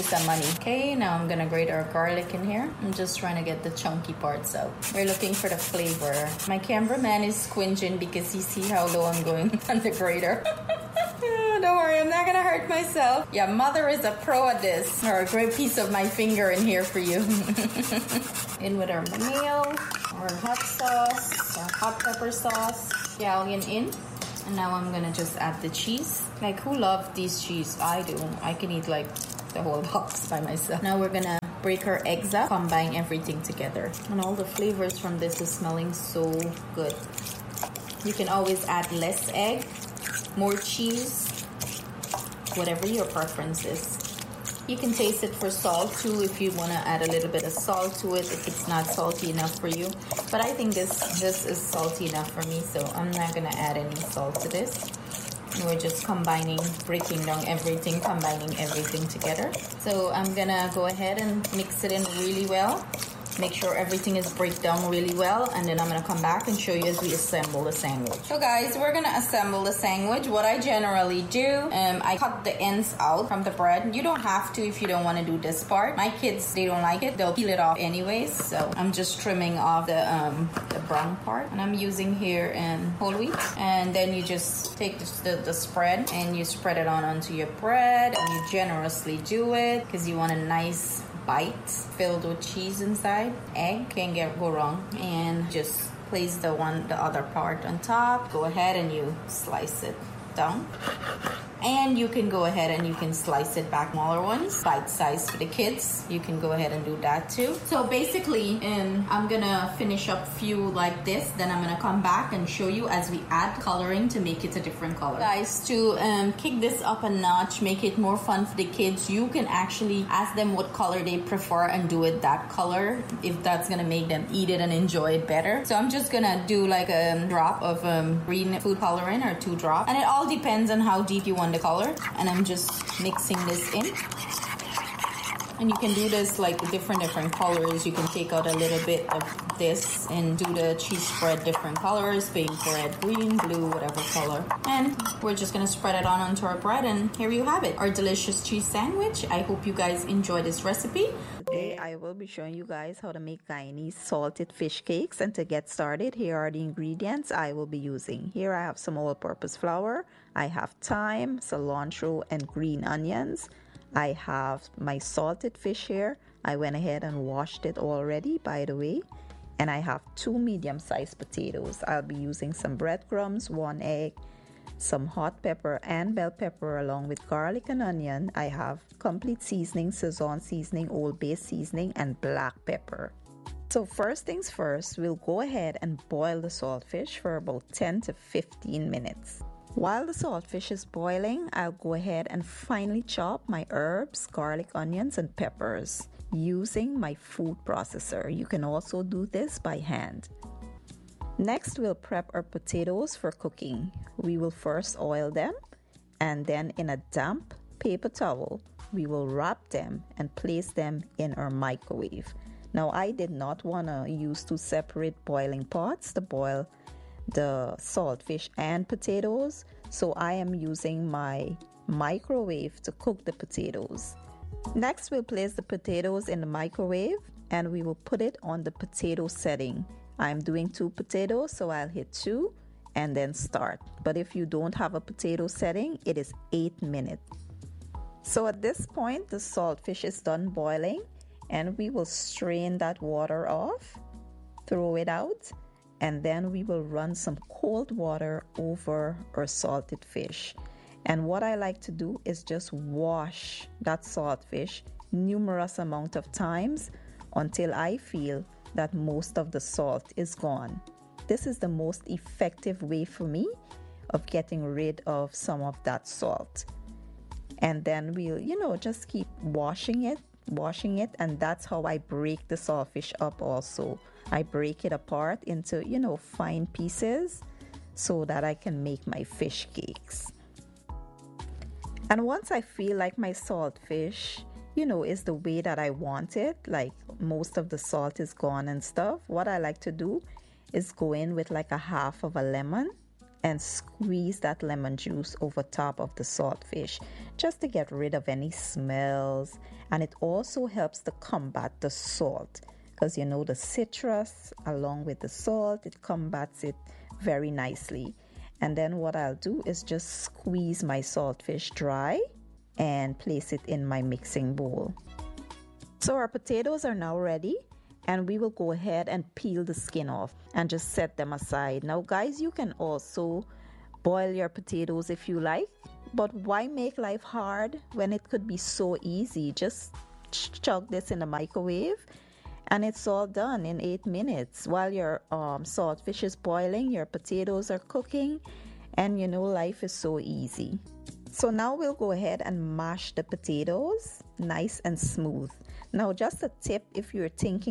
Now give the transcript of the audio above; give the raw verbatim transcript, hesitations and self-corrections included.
some money. Okay, now I'm gonna grate our garlic in here. I'm just trying to get the chunky parts out. We're looking for the flavor. My cameraman is squinching because he see how low I'm going on the grater. Don't worry, I'm not gonna hurt myself. Yeah, mother is a pro at this. Or a great piece of my finger in here for you. In with our mayo, our hot sauce, our hot pepper sauce, scallion in. And now I'm gonna just add the cheese. Like, who loves these cheese? I do. I can eat like the whole box by myself. Now we're gonna break our eggs up, combine everything together. And all the flavors from this is smelling so good. You can always add less egg, more cheese, whatever your preference is. You can taste it for salt too if you want to add a little bit of salt to it if it's not salty enough for you. But I think this this is salty enough for me, so I'm not going to add any salt to this. And we're just combining, breaking down everything, combining everything together. So I'm going to go ahead and mix it in really well. Make sure everything is break down really well, and then I'm gonna come back and show you as we assemble the sandwich. So guys, we're gonna assemble the sandwich. What I generally do, um, I cut the ends out from the bread. You don't have to if you don't want to do this part. My kids, they don't like it. They'll peel it off anyways. So I'm just trimming off the um, the brown part, and I'm using here in whole wheat. And then you just take the, the spread and you spread it on onto your bread, and you generously do it because you want a nice bite filled with cheese inside. Egg, can't get go wrong. And just place the one the other part on top. Go ahead and you slice it down. And you can go ahead and you can slice it back, smaller ones, bite size for the kids. You can go ahead and do that too. So basically, um, I'm gonna finish up few like this. Then I'm gonna come back and show you as we add coloring to make it a different color. Guys, to um, kick this up a notch, make it more fun for the kids, you can actually ask them what color they prefer and do it that color if that's gonna make them eat it and enjoy it better. So I'm just gonna do like a drop of um, green food coloring or two drops. And it all depends on how deep you want the color, and I'm just mixing this in. And you can do this like different different colors. You can take out a little bit of this and do the cheese spread different colors, pink, red, green, blue, whatever color. And we're just gonna spread it on onto our bread, and here you have it, our delicious cheese sandwich. I hope you guys enjoy this recipe. Today I will be showing you guys how to make Guyanese salted fish cakes, and to get started, here are the ingredients I will be using. Here I have some all-purpose flour, I have thyme, cilantro, and green onions. I have my salted fish here. I went ahead and washed it already, by the way. And I have two medium-sized potatoes. I'll be using some breadcrumbs, one egg, some hot pepper and bell pepper, along with garlic and onion. I have complete seasoning, Szechuan seasoning, Old Bay seasoning, and black pepper. So first things first, we'll go ahead and boil the saltfish for about ten to fifteen minutes. While the saltfish is boiling, I'll go ahead and finely chop my herbs, garlic, onions, and peppers using my food processor. You can also do this by hand. Next, we'll prep our potatoes for cooking. We will first oil them, and then in a damp paper towel, we will wrap them and place them in our microwave. Now, I did not want to use two separate boiling pots to boil the saltfish and potatoes, so I am using my microwave to cook the potatoes. Next, we'll place the potatoes in the microwave, and we will put it on the potato setting. I'm doing two potatoes, so I'll hit two and then start. But if you don't have a potato setting, it is eight minutes. So at this point, the saltfish is done boiling, and we will strain that water off, throw it out, and then we will run some cold water over our salted fish. And what I like to do is just wash that saltfish numerous amount of times until I feel that most of the salt is gone. This is the most effective way for me of getting rid of some of that salt. And then we'll, you know, just keep washing it, washing it, and that's how I break the saltfish up also. I break it apart into, you know, fine pieces so that I can make my fish cakes. And once I feel like my saltfish, you know, is the way that I want it, like most of the salt is gone and stuff, what I like to do is go in with like a half of a lemon and squeeze that lemon juice over top of the saltfish just to get rid of any smells. And it also helps to combat the salt, because you know the citrus along with the salt, it combats it very nicely. And then what I'll do is just squeeze my saltfish dry and place it in my mixing bowl. So our potatoes are now ready, and we will go ahead and peel the skin off and just set them aside. Now guys, you can also boil your potatoes if you like, but why make life hard when it could be so easy? Just chuck this in the microwave and it's all done in eight minutes. While your um, saltfish is boiling, your potatoes are cooking, and you know, life is so easy. So now we'll go ahead and mash the potatoes nice and smooth. Now just a tip, if you're thinking